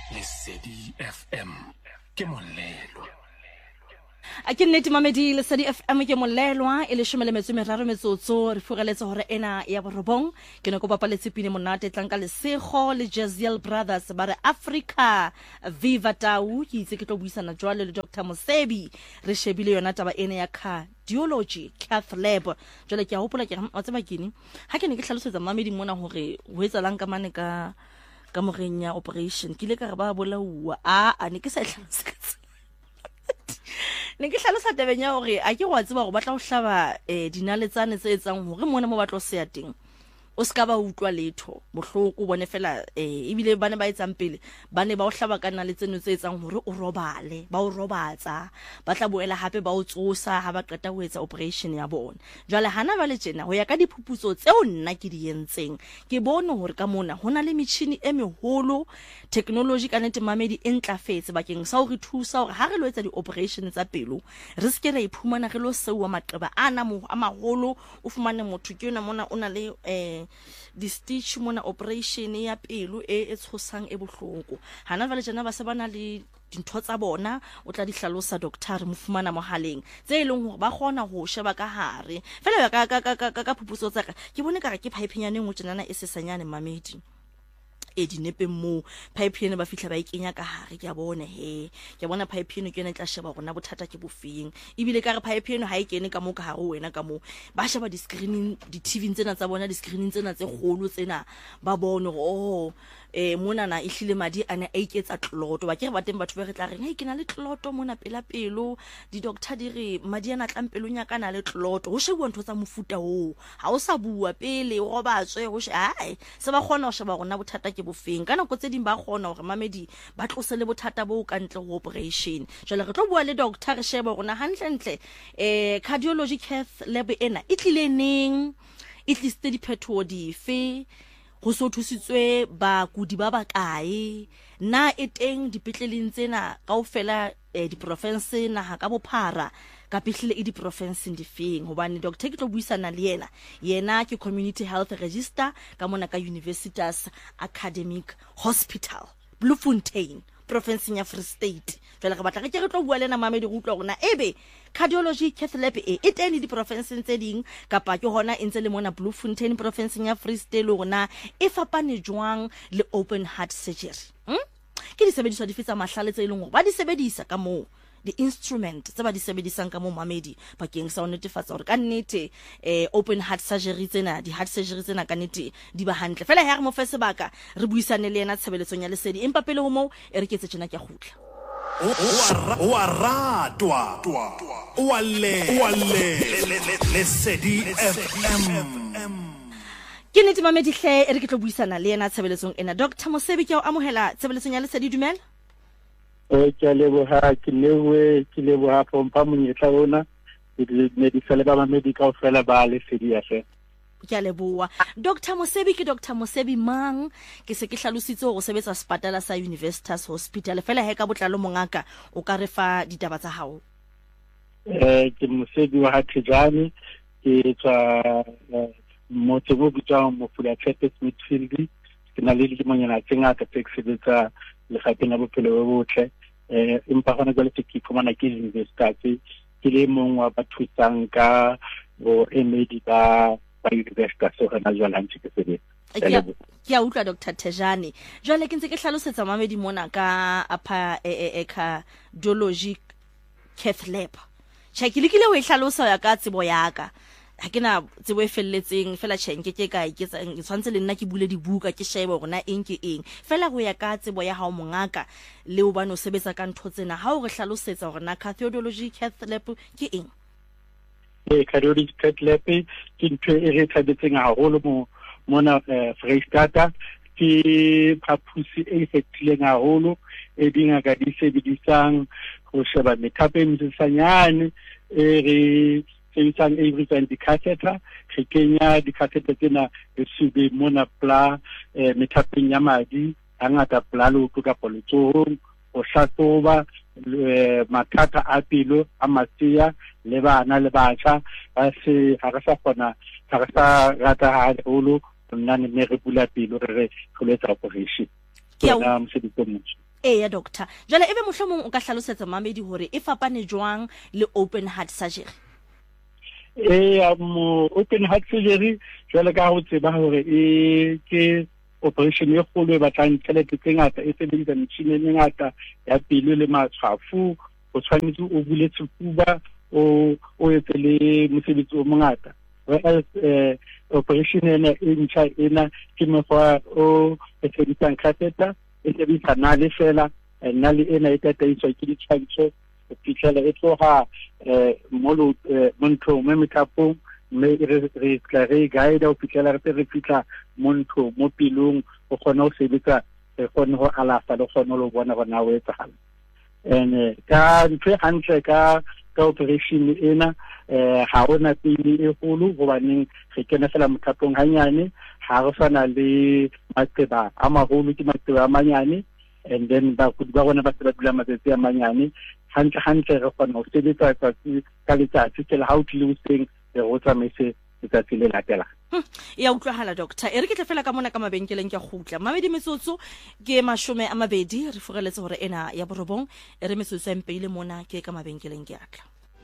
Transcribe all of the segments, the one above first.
Lesedi FM ke molelo. A ke nnete mamedi Lesedi FM ke molelwa e le 13 metsotso re fugeletse hore ena ya borobong ke ne go bapa letsipine monate tlang ka lesego le Jaziel Brothers ba re Africa Viva Tau ke itse ke tlo buisana jwale le Dr. Mosebi re shebile yona taba ena ya cardiology cath lab jwale ke a hopola ke wa tseba kene ha ke ne ke hlalosetsa mamedi mona hore ho etsalang ka mane ka moreng ya operation ke le ka re ba bolaua ne ke sa hlalosetsa ne ke hlalosa tabeng ya hore a ke go tseba go batla go hlaba dinaletsane tse etsang hore mona mo batlo se ya teng o ska ba utlwa letho bohloko bone fela ebile bane ba etsang pele bane ba o hlaba ka naletseno tse etsang hore o robale ba o robatsa ba tla boela hape ba o tsosa ha ba qeta ho etsa operation ya bona jwale hana ba le tjena ho ya ka diphuputso tseo nna ke di entseng ke bone hore ka mona hona le metjhini e meholo technology ka nete mamedi e ntlafetse bakeng sa ho re thusa hore ha re lo etsa di operation tsa pelo re se ke ra iphumana re lo sewa maqeba ana a maholo o fumane motho ke yona mona o na le di stitch mona operation ya pelo e tshosang e bohloko hana vale jana ba se bana le dintho tsa bona o tla di hlalosa doctor mo fumana mohaleng tse ileng hore ba kgona ho sheba ka hare fela ka phuputso tsa ka ke bone ka re ke pipe nyane ngo tsenana e sesanyane mamedi dinepe mo pipe ene ba fihla ba ikenya ka hare ke a bona ke bona pipe ene ke ene tla sheba rona bothata ke bofeng ibile ka re pipe ene ha e kene ka mo ka hare wena ka mo ba sheba di screening di TV tsena tsa bona di screening tsena tse kgolo tsena ba bone mona na ihlile madi ana a iketsa tloto ba ke re ba teng batho ba re tla reng ke na le tloto mona pelo di doctor di re madi ana tlang pelong ya kana le tloto ho shebuwa ntho tsa mofuta ha o sa bua pele o ba tswe ho se ba kgona ho sheba rona bothata ke bofeng kana go tse ding ba kgona hore mamedi ba tlose le bothata bo ka ntle ho operation jwale re tlo bua le doctor re sheba rona hantle cardiology cath lab ena e tlile neng e tliste diphethoho dife go so thusitswe ba kudi ba bakae na e teng dipetleleng tsena kaofela di province na ha ka bophara ka pihlile di province difeng hobane doctor ke tlo buisana le yena ke community health register ka mona ka Universitas Academic Hospital Bloemfontein province ya Free State jwale re batla ke re tlo bua lena mamedi go utlwa gona ebe cardiology cath lab e teng di province tse ding kapa ke hona entse le mona Bloemfontein province ya Free State le gona e fapane jwang le open heart surgery ke di sebediswa di fetsa mahlale tse ileng ba di sebedisa ka mo di instrument tse ba di sebedisang ka mo mamedi bakeng sa ho netefatsa hore ka nnete open heart surgery tsena di heart surgery tsena ka nnete di ba hantle fela ha re mo fe sebaka re buisane le yena tshebeletsong ya Lesedi empa pele ho mo e re ketse tjena ke a gutla Wa ratwa wa le Lesedi FM ke nete mamedi hle e re ke tlo buisana le yena tshebeletsong ena Dr. Mosebi ke o amohela tshebeletsong ya Lesedi dumela ke leboha pompa monyetla ona ne di fela ba medical fela ba Lesedi FM ke a leboa Dr. Mosebi ke Dr. Mosebi mang ke se ke hlalositse go sebetsa sepatala sa Universitas Hospital fela he ka botlalo mongaka o ka re fa ditaba tsa hao ke Mosebi wa Hathejane ke tswa motse mo bitswang Mofula Chapel Midfield ke na le dimonyana tse ngata tse ke sebetsa le gape na bophelo bo botle empa gona jwale ke fumana ke Universitas ke le mong wa batho tsang ka bo emedi ba Universitas so hana jwale ntse ke sebetsa ke a utlwa Dr. Tejane jwale ke ntse ke hlalosetsa mamedi mona ka apa cardiology cath lab tshekile o e hlalosa ya ka tsebo ya ka ha ke na tsebo e felletseng fela tjhenke ke ka iketsa tshwantse le nna ke bule dibuka ke shebe rona eng ke eng fela go ya ka tsebo ya hao mongaka le o bana o sebetsa ka ntho tsena ha o re hlalosetsa hore na cardiology cath lab ke eng cardiology cath lab ke ntho e re thabetseng haholo mona Freistata ke phaphusi e fetile haholo e dingaka di sebedisang go sheba methapo e mesesanyane re sebedisang everything di catheter re kenya di catheter tsena re sube mona pla methapeng ya madi hangata pla le go ka polotsohong o hlatoba mathata a pelo a matsia le bana le batjha ba se ha re sa kgona ha re sa rata haholo nna ne re bula pelo re letsa operation ke a mosebetsi motho ya doctor jale ebe mohlomong o ka hlalosetsa mamedi hore e fapane jwang le open heart surgery. Open heart surgery jwale ka ho tseba hore ke operation e kgolo e batlang tjhelete tse ngata e sebedisa metjhine e ngata ya pelo le matshwafo o tshwanetse o bule sefuba o etse le mosebetsi o mongata. Whereas operation ena e ntjha ena ke mekgwa o sebedisang catheter e sebedisa nale fela nale ena e tataiswa ke ditshwantsho o fitlhela e tloga mo ntho mo metapong mme re guide o fitlhela re fitla mo ntho mo pilong o kgona ho sebetsa re kgone ho alafa le kgone ho bona bona o etsahala. And ka ntho hantle ka operation ena ha ona pele e kgolo gobaneng re kena fela motapong hanyane ha re sana le maqeba a maholo ke maqeba a manyane and then ba bona ba se ba dula matsatsi a manyane hantle re kgona ho sebetsa ka letsatsi ke le ha o tlile o seng re go tsamaise letsatsi le latela. Ya utlwahala doctor e re ke tla fela ka mona ka mabenkeleng ke khutla mabedi metsotso ke 20 re foreletse hore ena ya borobong e re metsotso empeile mona ke ka mabenkeleng ke atla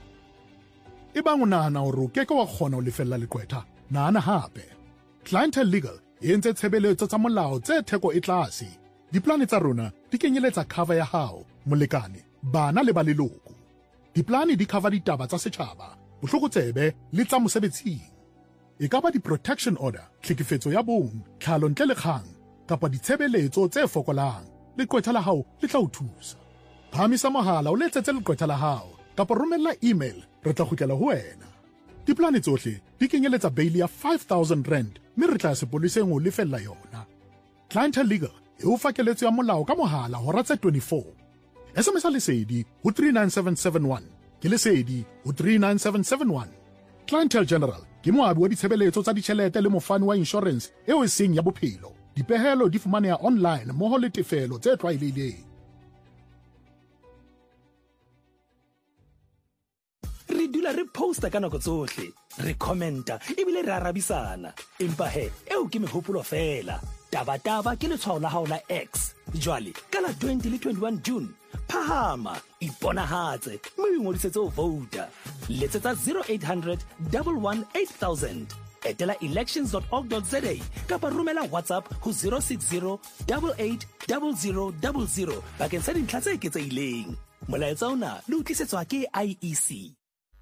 e bang o nahana hore o keke wa kgona ho lefella lekwetha nahana hape Clientele Legal e entse tshebeletso tsa molao tse theko e tlase diplane tsa rona di kenyeletsa cover ya hao molekane bana le ba leloko diplane di cover ditaba tsa setjhaba bohlokotsebe le tsa mosebetsing e ka ba di-protection order tlhekefetso ya bong tlhalo ntle le kgang kapa ditshebeletso tse fokolang leqwetha la hao le tla o thusa phamisa mohala o letsetse leqwetha la hao kapa romella email re tla kgutlela ho wena diplane tsohle di kenyeletsa bail ya 5,000 rand mme re tla sepoleseng o lefella yona. Clientele Legal e o fakeletso ya molao ka mohala hora tse 24 SMS lesedi ho 39771 ke lesedi ho 39771. Clientele General ke moabi wa ditshebeletso tsa ditjhelete le mofani wa insurance eo e seng ya bophelo dipehelo di fumaneha online mmoho le tefelo tse tlwaelehileng. Re dula re posta ka nako tsohle re commenta ebile re arabisana empa he eo ke mehopolo fela taba ke letshwao la hao la X jwale ka la 2021 June phahama iponahatse mme o ngodisetse ho vouta letsetsa 0800 118 etela elections.org.za kapa romela WhatsApp ho 060 880000 bakeng sa dintlha tse eketsehileng molaetsa ona le utlisetswa ke IEC.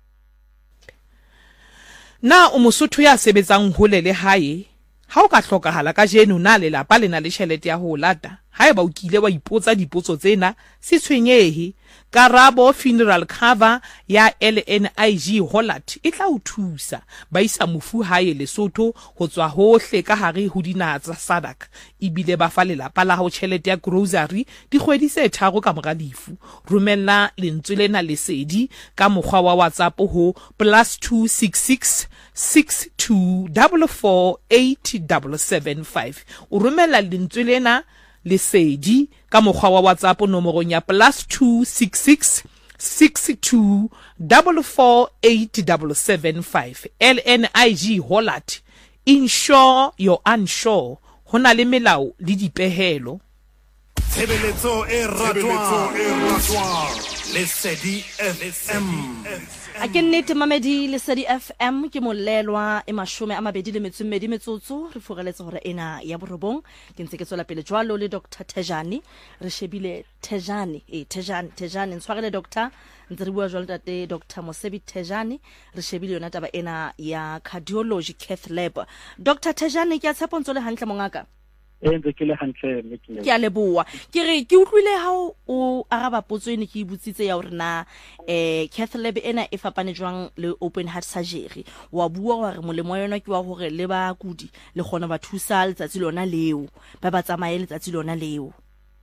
Na o Mosotho ya sebetsang hole le hae ha o ka hlokahala ka jeno na lelapa le na le tjhelete ya ho lata haeba o kile wa ipotsa dipotso tsena se tshwenyehe Karabo Funeral Cover ya LNIG Holland e tla o thusa ba isa mofu hae Lesotho ho tswa hohle ka hare ho dinaha tsa SADC ebile ba fa lelapa la ho tjhelete ya grocery dikgwedi tse 3 ka mora lefu romella lentswe lena lesedi ka mokgwa wa WhatsApp ho +266 62448775 o romella lentswe lena lesedi ka mokgwa wa WhatsApp nomorong ya +266 62448775 LNIG Holland insure your unsure hona le melao le dipehelo. Tshebeletso e ratwa Lesedi FM. A ke nnete mamedi Lesedi FM ke molelwa e 22 metsotso re foreletse hore ena ya borobong ke ntse ke tswela pele jwalo le Dr Tejani re shebile Tejani ntshwarele doctor ntse re bua jwalo tate Dr Mosebi Tejani re shebile yona taba ena ya cardiology cath lab. Dr Tejani ke a tshepo ntse le hantle mongaka ntse ke le hantle mme ke a leboa ke re ke utlwile ha o araba potso ene ke ibutsitse ya hore na cath lab ena e fapane jwang le open heart surgery wa bua hore molemo yona ke wa hore le ba kudi le gona ba thusa letsatsi lona leo ba ba tsamaye letsatsi lona leo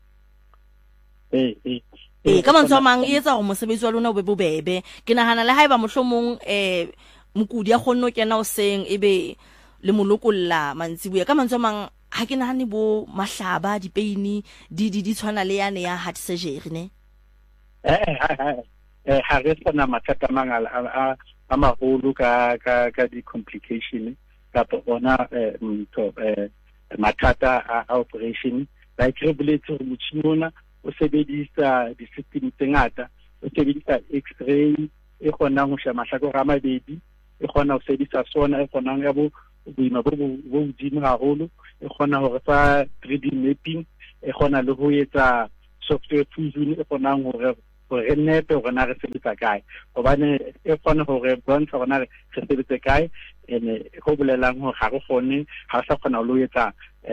ka mantswe mang e etsa hore mosebetsi wa lona o be bobebe ke nahana le haeba mohlomong mokudi ya kgonno kena o seng ebe le molokolla mantsibuya ka mantswe mang ha ke nahane bo mahlaba dipeini di tshwana le yane ya heart surgery ne ha re sana mathata mangala a maholo ka di complication kapa ona mathata a operation like re boletse hore motšhini ona o sebedisa di-system tse ngata, o sebedisa x-ray e kgonang ho sheba mahlakore a mabedi, e kgona ho sebedisa sona, e kgonang ya boima bo hodimo haholo, e kgona ho re fa 3D mapping, e kgona le ho etsa software fusion, e kgonang hore re nepe hore na re sebetsa kae, hobane e kgona hore bontsha hore na re sebetsa kae, ene ho bolelang hore ha re kgone, ha sa kgona ho etsa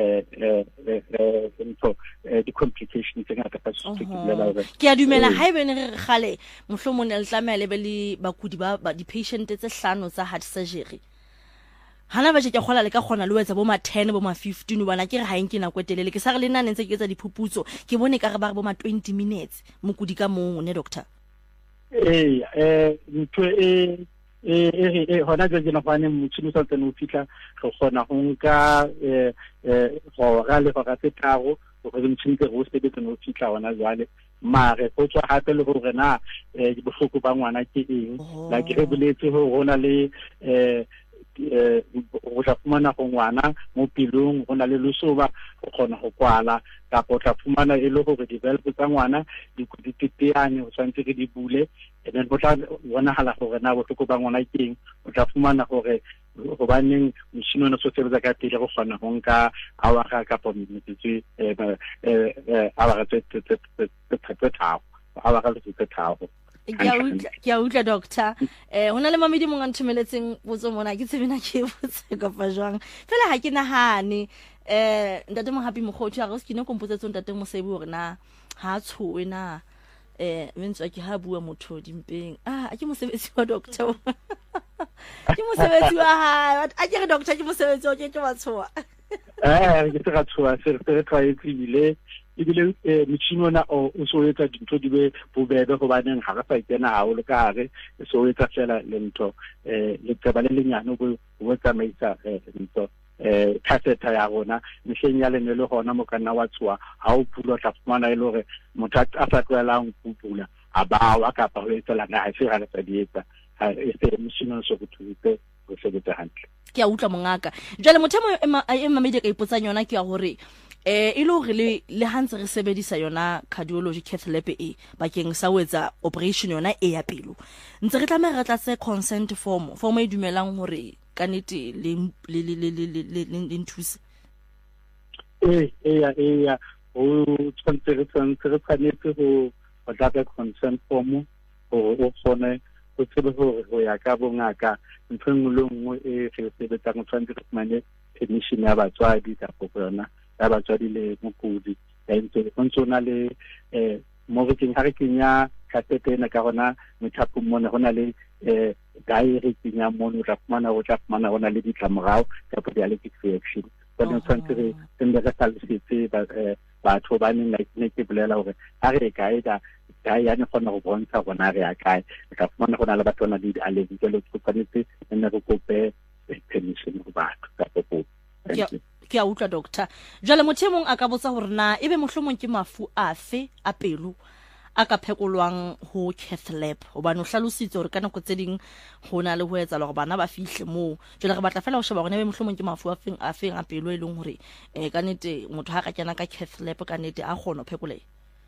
di-complications tse ngata ka ke a dumela ha ebe ne re gale mohlomong le tlamela le be le bakudi ba di-patient tse 5 tsa heart surgery, hana ba ke kgola le ka kgona le etsa bo ma 10 bo ma 15 bana ke re ha enke nako telele ke sa re le nna ntse ke etsa diphuputso ke bone ka re ba re bo ma 20 minutes mokudi ka mong ne doctor. Ntho hona jwale na fane motšhini sa tseno fitla go kgona go nka go ga le go ga tsetaro go re motšhini ke go sebetsa no fitla hona jwale mare go tswa hape le gore na bohloko ba ngwana ke eng la ke re boletse ho rona le go tla fumana go ngwana mo pilong go na le losoba go kgona go kwala kapo tla fumana e le gore di-valve tsa ngwana di teteane go tshwanetse re di bule, and then go tla bonahala gore na bohloko ba ngwana ke eng, o tla fumana gore gobaneng motšhini ona so sebetsa ka pele go kgona go nka awara kapo metsotso awara tse tharo. Ke a utlwa doctor. Hona le mamedi mong a nthomeletseng botso mona ke tsebena ke botse ka fa jwang fela ha ke nahane ntate mo happy mogotho a re se kene kompotsetso ntate mo sebi hore na ha tshowe na mentswa ke ha bua motho dimpeng a ke mosebetsi wa doctor ke mosebetsi wa ha a ke re doctor ke mosebetsi o ke wa tshowa ke tsaka tshowa se re tshwaetsile ebile motšhini ona o so etsa dintho di be bobebe go baneng ga re sa kena haholo ka gare so etsa fela le ntho le tseba le lenyane bo tsamaisa ntho catheter ya rona mehleng ya lene le gona mo kana wa tswa ha o pula tla fumana ile hore motho a sa tloelang go pula a bawa kapa ho etsa la ga se ga re sa dietsa e se motšhini so go thutse go sebetsa hantle. Ke a utlwa mongaka jwale mothemo e mamedi ka ipotsang yona ke ya hore e le hore le hantse re sebedisa yona cardiology cath lab bakeng sa ho etsa operation yona e ya pelo ntse re tlameha re tlatse consent form e dumelang hore kanete le nthuse ya o tshwanetse re tshwanetse go tlatsa consent form o kgone go tsebe hore go ya ka bongaka ntho nngwe le nngwe e re sebetsang tshwanetse re fumane permission ya batswadi kapo yona ya batswadi le mokudi go ntse o na le mo re kenya kasetena ka gona methapo mona go na le diary kenya mono o tla fumana go na le ditlamorao kapo di-allergic reaction bona tshwanetse re hlalosetse batho ba neng ne ke bolela gore ha re kae ya ne kgona go bontsha gona re ya kae ka fumana go na le batho na le di-allergic le go tshwanetse nne re kope permission go batho kapo ke a utlwa doctor jwale mothemong a ka botsa hore na ebe mohlomong ke mafu afe a pelo a ka phekolwang ho cath lab hobane o hlalositse hore ka nako tse ding go na le ho etsa le gore bana ba fihle moo jwale re batla fela go sheba gore ebe mohlomong ke mafu afeng a pelo e leng hore ka nete motho ha ka kena ka cath lab ka nete a kgona ho phekoleha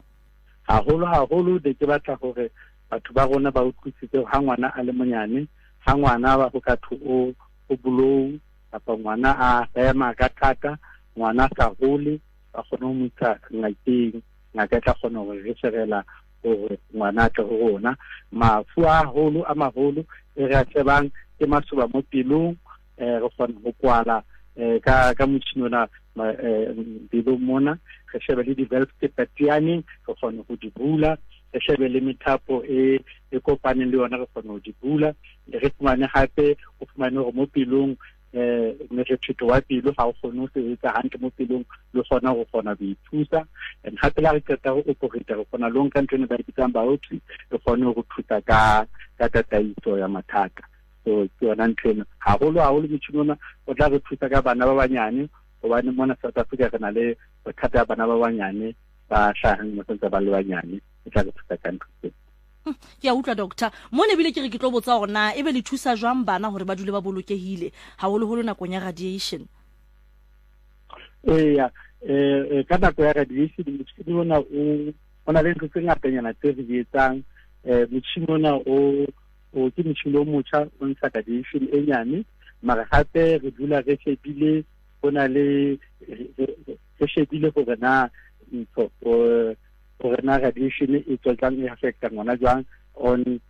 haholo de ke batla gore batho ba rona ba utlwisitse ha ngwana a le monyane ha ngwana ba go ka o bulong kapa ngwana a ema ka thata ngwana sa hole ba kgona ho mutsa ngakeng ngaka tla kgona go re serela gore ngwana tla go rona mafu a maholo e re a tsebang ke masoba mo pelong re kgona go kwala ka motšhini ona pelong mona re shebe le di-valve tse patianeng re kgona go di bula re shebe le methapo e kopaneng le yona re kgona go di bula re fumane gape o fumane gore mo pelong morethetho wa pelo ga o kgone go sebetsa hantle mo pelong le kgona go kgona go ithusa and gape la re qeta go operate re kgona le nka ntho ene ba bitsang baoki re kgone go thusa ka tataiso ya mathata so ke yona ntho eno haholo motšhini ona o tla re thusa ka bana ba banyane gobane mona South Africa re na le bothata ya bana ba banyane ba hlahang mo santse ba le banyane e tla re thusa ka ntho tseo. Ke a utlwa doctor mo ne bile ke re ke tlo botsa gore na ebe le thusa jwang bana hore ba dule ba bolokehile haholo nakong ya radiation ka nako ya radiation motšhini ona ona le ntse ngatanyana tse re di etsang motšhini ona o ke motšhini o motjha o ntsha radiation e nyane mara gape re dula re shebile bona le re shebile gore na gore na radiation e tswang e affecta ngwana jwang on